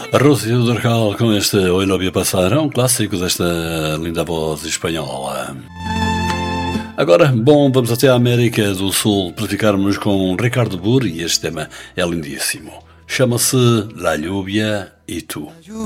Rocío Dúrcal com este Hoy no vi passar, é um clássico desta linda voz espanhola. Agora, bom, vamos até a América do Sul para ficarmos com Ricardo Burr e este tema é lindíssimo. Chama-se La Lluvia e Tu.